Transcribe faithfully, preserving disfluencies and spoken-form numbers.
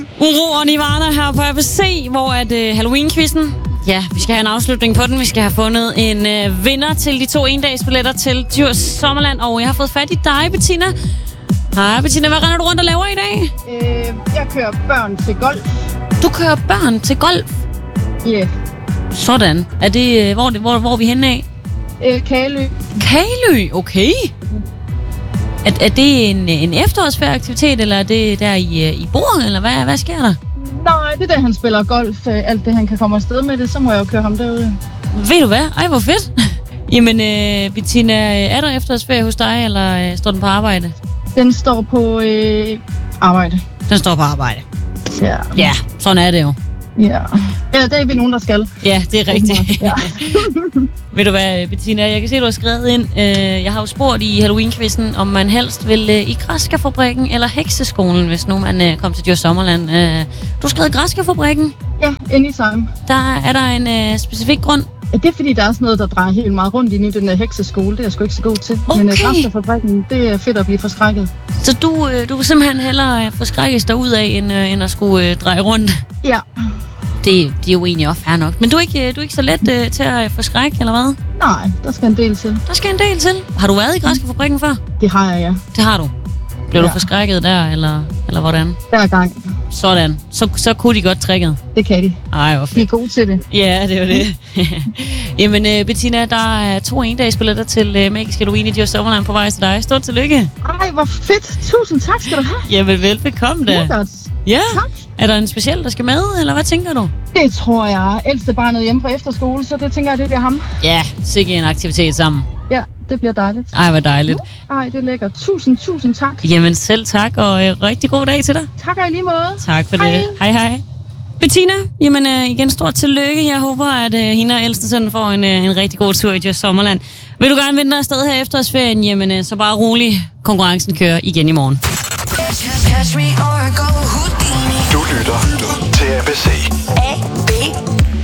Uro og Nirvana her på A B C, hvor at uh, Halloween-quizzen, ja, vi skal have en afslutning på den. Vi skal have fundet en uh, vinder til de to endagsbilletter til Djurs Sommerland, og jeg har fået fat i dig, Bettina. Hej, Bettina. Hvad render du rundt og laver i dag? Øh, jeg kører børn til golf. Du kører børn til golf? Ja. Yeah. Sådan. Er det, hvor, hvor, hvor er vi henne af? Øh, Kalø. Kalø, okay. Er, er det en, en efterårsferieaktivitet, eller er det der i, i bor, eller hvad, hvad sker der? Nej, det er da han spiller golf. Alt det, han kan komme afsted med det, så må jeg jo køre ham derude. Ved du hvad? Ej, hvor fedt. Jamen, øh, Bettina, er der efterårsferie hos dig, eller øh, står den på arbejde? Den står på øh, arbejde. Den står på arbejde. Ja. Ja, sådan er det jo. Ja. Ja, det er vi nogen, der skal. Ja, det er rigtigt. Ja. Ved du hvad, Bettina, jeg kan se, du har skrevet ind. Jeg har jo spurgt i Halloween-quizzen, om man helst vil i Græskarfabrikken eller Hekseskolen, hvis nu man kom til Djurs Sommerland. Du har skrevet Græskarfabrikken? Ja, anytime. Der er der en uh, specifik grund? Ja, det er fordi, der er sådan noget, der drejer helt meget rundt ind i den der hekseskole. Det er jeg sgu ikke så god til. Okay. Men uh, Græskarfabrikken, det er fedt at blive forskrækket. Så du, du vil simpelthen hellere forskrækkes derudad, end, uh, end at skulle uh, dreje rundt? Ja. Det, det er jo egentlig også fair nok. Men du er ikke, du er ikke så let uh, til at få skræk, eller hvad? Nej, der skal en del til. Der skal en del til. Har du været i Græskarfabrikken før? Det har jeg, ja. Det har du. Blev ja. du forskrækket der, eller, eller hvordan? Hver gang. Sådan. Så, så kunne de godt tricket. Det kan de. Ej, hvor fedt. De er gode til det. Ja, det er jo det. Jamen, uh, Bettina, der er to endagsbilletter til uh, Magisk Halloween i Djurs Sommerland på vej til dig. Stort tillykke. Ej, hvor fedt. Tusind tak skal du have. Jamen, velbekomme da. Godt. Ja. Tak. Er der en speciel, der skal med, eller hvad tænker du? Det tror jeg. Ældste barnet hjemme på efterskole, så det tænker jeg, det bliver ham. Ja, sikke en aktivitet sammen. Ja, det bliver dejligt. Ej, hvor dejligt. Ej, det er lækkert. Tusind, tusind tak. Jamen, selv tak, og øh, rigtig god dag til dig. Tak og i lige måde. Tak for hej. det. Hej, hej. Bettina, jamen øh, igen stort tillykke. Jeg håber, at øh, hende og ældste søn får en, øh, en rigtig god tur i Djurs Sommerland. Vil du gerne vinde dig afsted her efter ferien, jamen øh, så bare rolig. Konkurrencen kører igen i morgen. Du lytter til A B C. A B